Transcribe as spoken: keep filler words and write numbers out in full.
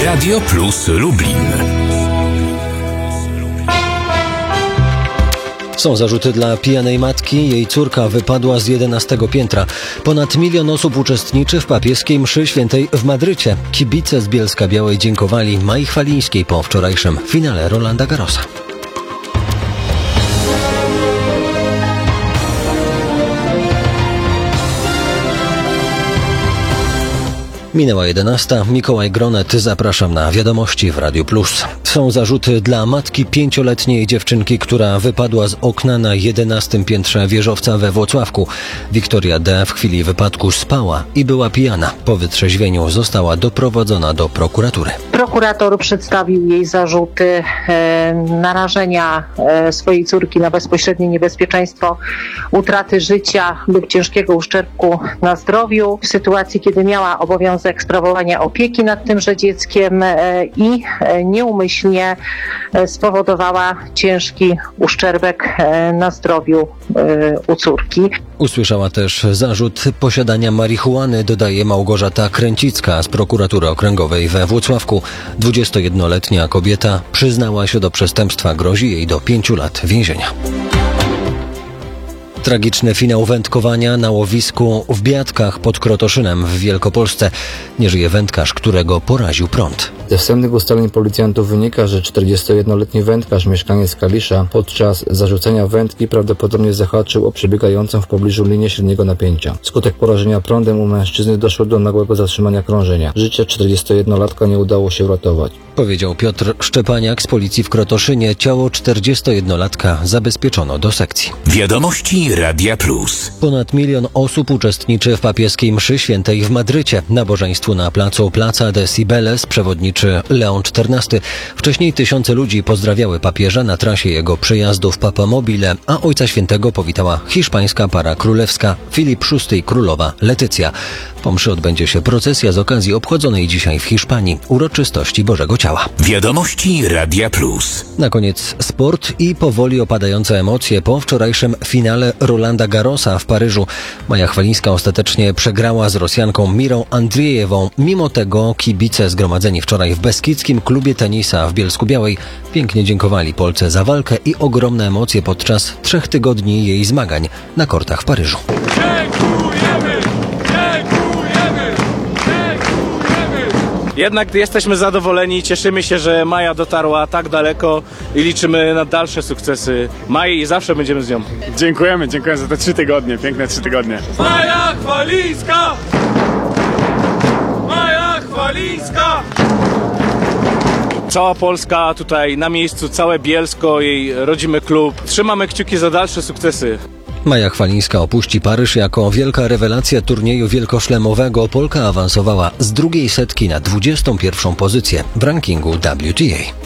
Radio Plus Lublin. Są zarzuty dla pijanej matki. Jej córka wypadła z jedenastego piętra. Ponad milion osób uczestniczy w papieskiej mszy świętej w Madrycie. Kibice z Bielska-Białej dziękowali Mai Chwalińskiej po wczorajszym finale Rolanda Garrosa. Minęła jedenasta. Mikołaj Gronet, zapraszam na wiadomości w Radiu Plus. Są zarzuty dla matki pięcioletniej dziewczynki, która wypadła z okna na jedenastym piętrze wieżowca we Włocławku. Wiktoria D. w chwili wypadku spała i była pijana. Po wytrzeźwieniu została doprowadzona do prokuratury. Prokurator przedstawił jej zarzuty e, narażenia e, swojej córki na bezpośrednie niebezpieczeństwo utraty życia lub ciężkiego uszczerbku na zdrowiu w sytuacji, kiedy miała obowiązek sprawowania opieki nad tymże dzieckiem e, i e, nieumyślnie e, spowodowała ciężki uszczerbek e, na zdrowiu e, u córki. Usłyszała też zarzut posiadania marihuany, dodaje Małgorzata Kręcicka z prokuratury okręgowej we Włocławku. dwudziestojednoletnia kobieta przyznała się do przestępstwa, grozi jej do pięciu lat więzienia. Tragiczny finał wędkowania na łowisku w Biatkach pod Krotoszynem w Wielkopolsce. Nie żyje wędkarz, którego poraził prąd. Ze wstępnych ustaleń policjantów wynika, że czterdziestojednoletni wędkarz, mieszkaniec Kalisza, podczas zarzucenia wędki prawdopodobnie zahaczył o przebiegającą w pobliżu linię średniego napięcia. Wskutek porażenia prądem u mężczyzny doszło do nagłego zatrzymania krążenia. Życie czterdziestojednolatka nie udało się uratować. Powiedział Piotr Szczepaniak z policji w Krotoszynie. Ciało czterdziestojednolatka zabezpieczono do sekcji. Wiadomości Radia Plus. Ponad milion osób uczestniczy w papieskiej mszy świętej w Madrycie. Nabożeństwu na placu Plaza de Cibeles przewodniczy Leon czternasty. Wcześniej tysiące ludzi pozdrawiały papieża na trasie jego przejazdu w Papamobile, a Ojca Świętego powitała hiszpańska para królewska Filip szósty i królowa Letycja. Po mszy odbędzie się procesja z okazji obchodzonej dzisiaj w Hiszpanii uroczystości Bożego Ciała. Wiadomości Radia Plus. Na koniec sport i powoli opadające emocje po wczorajszym finale Rolanda Garrosa w Paryżu. Maja Chwalińska ostatecznie przegrała z Rosjanką Mirą Andriejewą. Mimo tego kibice zgromadzeni wczoraj w Beskidzkim Klubie Tenisa w Bielsku-Białej pięknie dziękowali Polce za walkę i ogromne emocje podczas trzech tygodni jej zmagań na kortach w Paryżu. Dziękujemy! Dziękujemy! Dziękujemy! Jednak jesteśmy zadowoleni, cieszymy się, że Maja dotarła tak daleko i liczymy na dalsze sukcesy Maji i zawsze będziemy z nią. Dziękujemy, dziękuję za te trzy tygodnie, piękne trzy tygodnie. Maja Chwalińska! Maja Chwalińska! Cała Polska tutaj na miejscu, całe Bielsko, jej rodzimy klub. Trzymamy kciuki za dalsze sukcesy. Maja Chwalińska opuści Paryż jako wielka rewelacja turnieju wielkoszlemowego. Polka awansowała z drugiej setki na dwudziestą pierwszą pozycję w rankingu W T A.